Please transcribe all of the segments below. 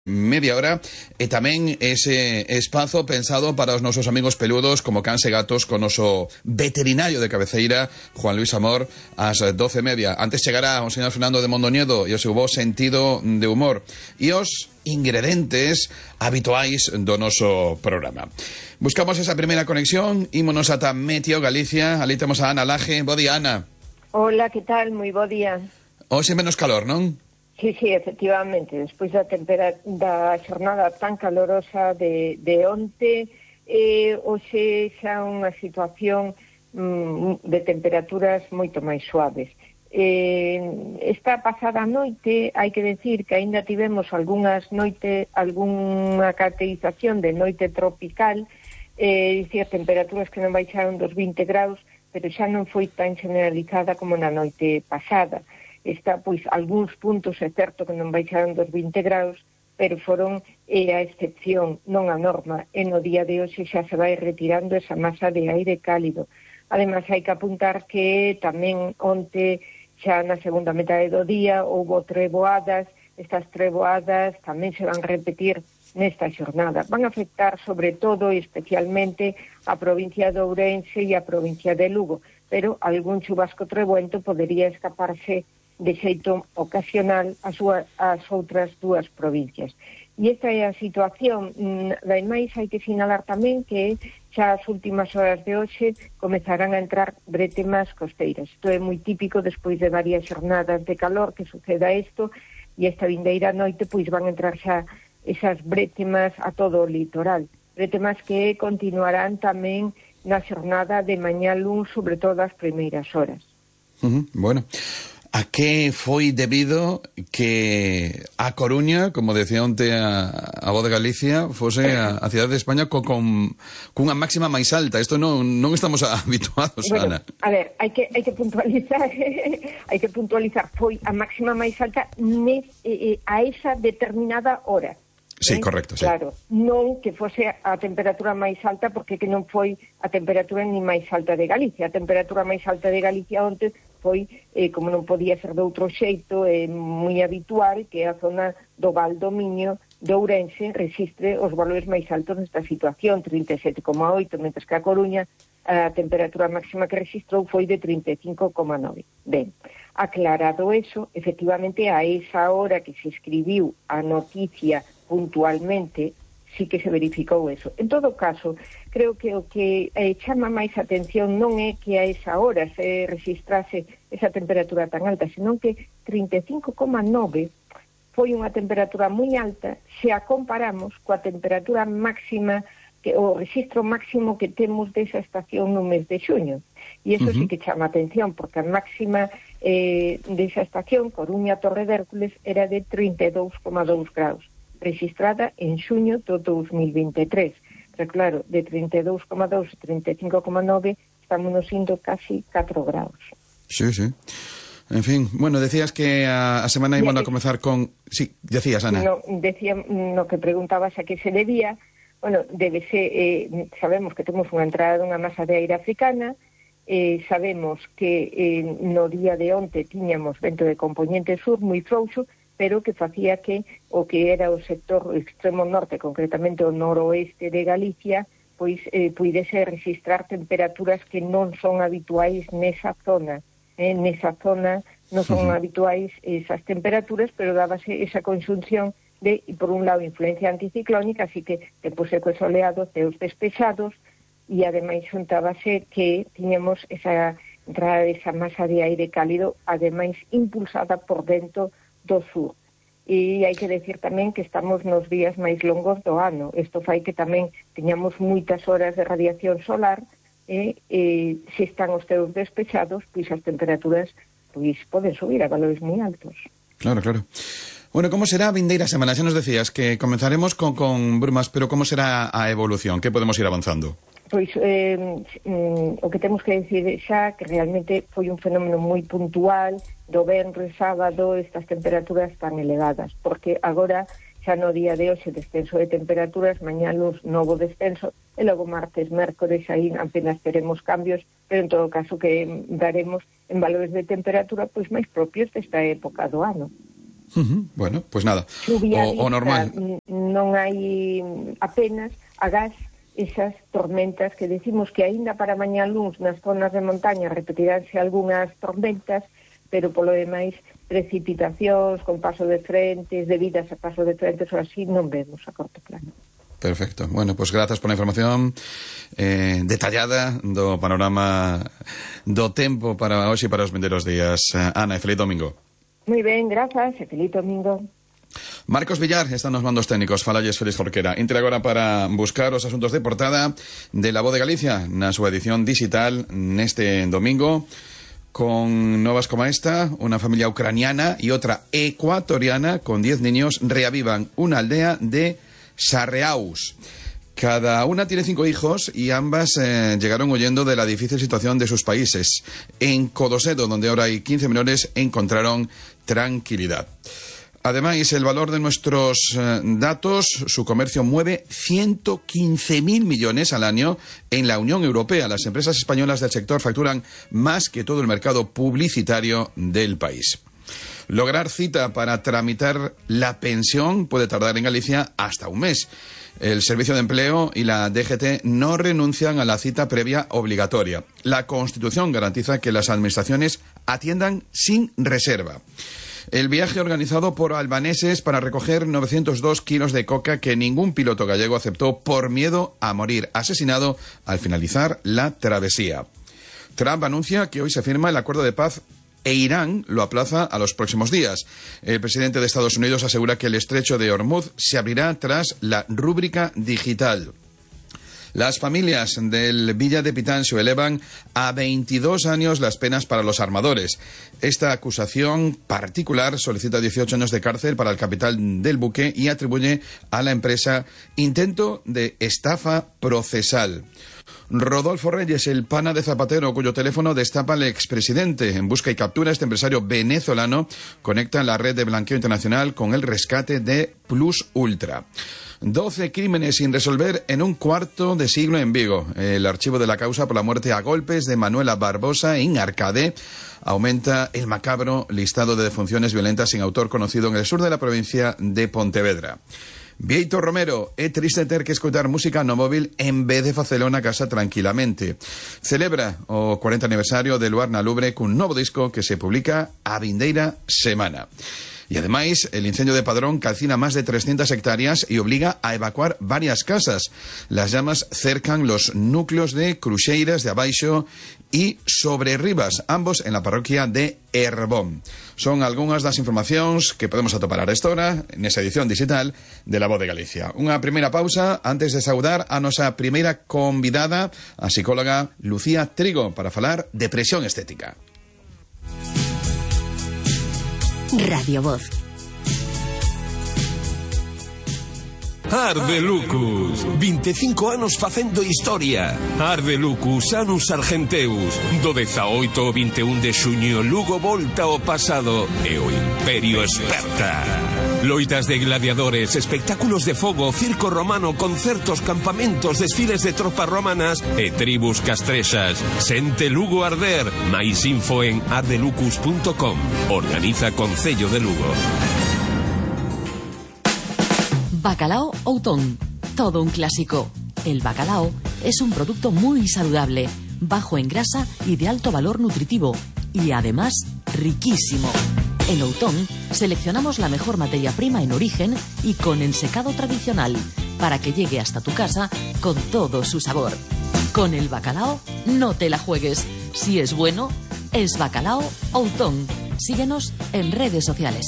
media hora e tamén ese espazo pensado para os nosos amigos peludos como cans e gatos con noso veterinario de cabeceira Juan Luis Amor ás 12:30. Antes chegará o señor Fernando de Mondoñedo e o seu bo sentido de humor e os ingredientes habituais do noso programa. Buscamos esa primeira conexión, ímonos ata Meteo Galicia. Ali temos a Ana Laje. Bo día, Ana. Hola, que tal? Moi bo día. Hoxe menos calor, non? Sí, efectivamente, despois da xornada tan calorosa de onte, hoxe xa unha situación de temperaturas moito máis suaves. Esta pasada noite, hai que decir que aínda tivemos algunha caracterización de noite tropical, dicir, temperaturas que non baixaron dos 20 graus, pero xa non foi tan generalizada como na noite pasada. Está, pois, algúns puntos, é certo que non baixaron dos 20 graus, pero foron a excepción, non a norma, e no día de hoxe xa se vai retirando esa masa de aire cálido. Ademais, hai que apuntar que tamén onte, xa na segunda metade do día, houbo treboadas. Estas treboadas tamén se van repetir nesta xornada. Van a afectar, sobre todo, e especialmente, a provincia de Ourense e a provincia de Lugo, pero algún chubasco treboento podería escaparse de xeito ocasional as outras dúas provincias. E esta é a situación. Ademais, hai que sinalar tamén que xa as últimas horas de hoxe comezarán a entrar bretemas costeiras. Isto é moi típico despois de varias xornadas de calor que suceda isto, e esta vindeira noite pois van a entrar xa esas bretemas a todo o litoral. Bretemas que continuarán tamén na xornada de mañá luns, sobre todo as primeiras horas. Bueno, a que foi debido que a Coruña, como decía onte a Voz de Galicia, fose a cidade de España cunha máxima máis alta? Isto non estamos habituados, bueno, Ana. A ver, hai que puntualizar foi a máxima máis alta a esa determinada hora. Sí, correcto, sí. Claro, non que fose a temperatura máis alta, porque que non foi a temperatura ni máis alta de Galicia. A temperatura máis alta de Galicia onte foi, como non podía ser de outro xeito, moi habitual que a zona do Val do Miño de Ourense resistre os valores máis altos nesta situación, 37,8, mentres que a Coruña a temperatura máxima que registrou foi de 35,9. Ben, aclarado eso, efectivamente a esa hora que se escribiu a noticia puntualmente, sí que se verificou eso. En todo caso, creo que o que chama máis atención non é que a esa hora se registrase esa temperatura tan alta, senón que 35,9 foi unha temperatura moi alta se a comparamos coa temperatura máxima, o registro máximo que temos desa estación no mes de xuño. E iso sí que chama atención, porque a máxima desa estación, Coruña-Torre de Hércules, era de 32,2 graus. Registrada en xuño do 2023. Pero claro, de 32,2 a 35,9 estamos indo casi 4 graus. Sí. En fin, bueno, decías que a semana íbamos a comezar con... Sí, decías, Ana. Decía, no que preguntabas a que se debía, bueno, sabemos que temos unha entrada dunha masa de aire africana, sabemos que no día de onte tiñamos vento de componente sur moi frouxo, pero que facía que o que era o sector extremo norte, concretamente o noroeste de Galicia, pois puidese registrar temperaturas que non son habituais nesa zona. Nesa zona non son habituais esas temperaturas, pero dábase esa conxunción de, por un lado, influencia anticiclónica, así que tempo seco e soleado, ceos despexados, e ademais xuntábase que tiñemos esa entrada desa masa de aire cálido, ademais impulsada por dentro do sur. E hai que decir tamén que estamos nos días máis longos do ano. Isto fai que tamén teñamos moitas horas de radiación solar e se están os teus despechados, pois as temperaturas pois poden subir a valores moi altos. Claro. Bueno, como será a vindeira semana? Xa nos decías que comenzaremos con brumas, pero como será a evolución? Que podemos ir avanzando? Pois o que temos que decir xa que realmente foi un fenómeno moi puntual do venres, sábado, estas temperaturas tan elevadas, porque agora xa no día de hoxe descenso de temperaturas, mañá luz novo descenso, e logo martes, mércores, aí apenas teremos cambios, pero en todo caso que daremos en valores de temperatura pois máis propios desta época do ano. Bueno, pues nada, o normal. Non hai apenas agás esas tormentas que decimos que aínda para mañá luns nas zonas de montaña repetiránse algunhas tormentas, pero polo demais precipitacións con paso de frentes, debidas a paso de frentes ou así, non vemos a corto plano. Perfecto. Bueno, pues grazas por a información detallada do panorama do tempo para hoxe e para os vindeiros días. Ana, e feliz domingo. Moi ben, grazas, e feliz domingo. Marcos Villar está nos mandos técnicos. Falalles Félix Jorquera. Intre agora para buscar os asuntos de portada de La Voz de Galicia na súa edición digital neste domingo, con novas como esta. Una familia ucraniana y otra ecuatoriana con 10 niños reavivan una aldea de Sarreaus. Cada una tiene 5 hijos y ambas llegaron huyendo de la difícil situación de sus países. En Codosedo, donde ahora hay 15 menores, encontraron tranquilidad. Además, el valor de nuestros datos, su comercio mueve 115.000 millones al año en la Unión Europea. Las empresas españolas del sector facturan más que todo el mercado publicitario del país. Lograr cita para tramitar la pensión puede tardar en Galicia hasta un mes. El Servicio de Empleo y la DGT no renuncian a la cita previa obligatoria. La Constitución garantiza que las administraciones atiendan sin reserva. El viaje organizado por albaneses para recoger 902 kilos de coca que ningún piloto gallego aceptó por miedo a morir asesinado al finalizar la travesía. Trump anuncia que hoy se firma el acuerdo de paz e Irán lo aplaza a los próximos días. El presidente de Estados Unidos asegura que el estrecho de Hormuz se abrirá tras la rúbrica digital. Las familias del Villa de Pitanxo elevan a 22 años las penas para los armadores. Esta acusación particular solicita 18 años de cárcel para el capitán del buque y atribuye a la empresa intento de estafa procesal. Rodolfo Reyes, el pana de Zapatero, cuyo teléfono destapa al expresidente. En busca y captura, este empresario venezolano conecta la red de blanqueo internacional con el rescate de Plus Ultra. 12 crímenes sin resolver en un cuarto de siglo en Vigo. El archivo de la causa por la muerte a golpes de Manuela Barbosa en Arcade aumenta el macabro listado de defunciones violentas sin autor conocido en el sur de la provincia de Pontevedra. Vieito Romero, é triste ter que escoitar música no móvil en vez de facelo na casa tranquilamente. Celebra o 40 aniversario de Luar na Lubre cun novo disco que se publica a vindeira semana. Y además, el incendio de Padrón calcina más de 300 hectáreas y obliga a evacuar varias casas. Las llamas cercan los núcleos de Cruxeiras de Abaixo y Sobrerribas, ambos en la parroquia de Herbón. Son algunas das informacións que podemos atopar a esta hora nesa edición digital de La Voz de Galicia. Unha primeira pausa antes de saudar a nosa primeira convidada, a psicóloga Lucía Trigo, para falar de presión estética. Radio Voz. Arde Lucus, 25 anos facendo historia. Arde Lucus, Anus Argenteus. Do 18 ao 21 de xuño, Lugo volta ao pasado e o Imperio esperta. Loitas de gladiadores, espectáculos de fogo, circo romano, concertos, campamentos, desfiles de tropas romanas e tribus castrexas. Sente Lugo arder. Mais info en ardelucus.com. Organiza Concello de Lugo. Bacalao Outón, todo un clásico. El bacalao es un producto muy saludable, bajo en grasa y de alto valor nutritivo, y además riquísimo. En Outón seleccionamos la mejor materia prima en origen y con ensecado tradicional, para que llegue hasta tu casa con todo su sabor. Con el bacalao no te la juegues. Si es bueno, es Bacalao Outón. Síguenos en redes sociales.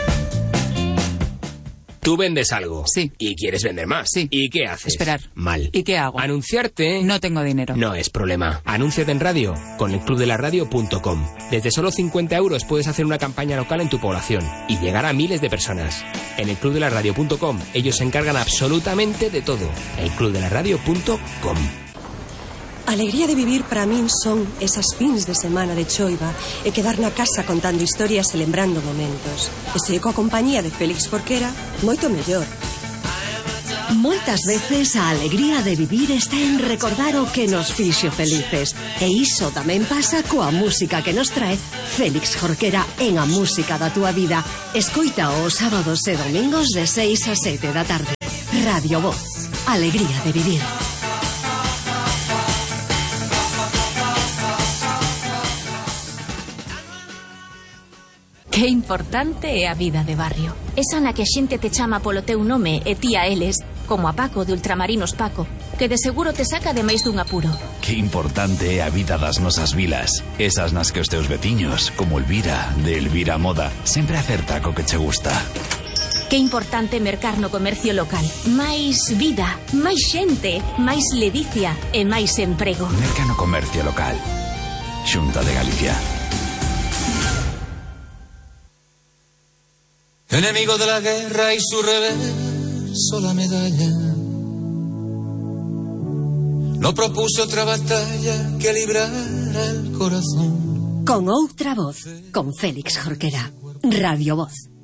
Tú vendes algo. Sí. Y quieres vender más. Sí. ¿Y qué haces? Esperar. Mal. ¿Y qué hago? Anunciarte. No tengo dinero. No es problema. Anúnciate en radio con elclubdelaradio.com. Desde solo 50 euros puedes hacer una campaña local en tu población y llegar a miles de personas. En elclubdelaradio.com ellos se encargan absolutamente de todo. elclubdelaradio.com. A alegría de vivir para min son esas fins de semana de choiva e quedar na casa contando historias e lembrando momentos. E se coa compañía de Félix Jorquera, moito mellor. Moitas veces a alegría de vivir está en recordar o que nos fixo felices. E iso tamén pasa coa música que nos trae Félix Jorquera en A Música da Túa Vida. Escoita os sábados e domingos de 6 a 7 da tarde. Radio Voz. Alegría de vivir. Que importante é a vida de barrio. Esa na que a xente te chama polo teu nome e ti a eles, como a Paco de Ultramarinos Paco, que de seguro te saca de máis dun apuro. Que importante é a vida das nosas vilas. Esas nas que os teus veciños, como Elvira, de Elvira Moda, sempre acerta co que che gusta. Que importante mercar no comercio local. Máis vida, máis xente, máis ledicia e máis emprego. Merca no comercio local. Xunta de Galicia. Enemigo de la guerra y su reverso la medalla. No propuso otra batalla que librara el corazón. Con outra voz, con Félix Jorquera. Radio Voz.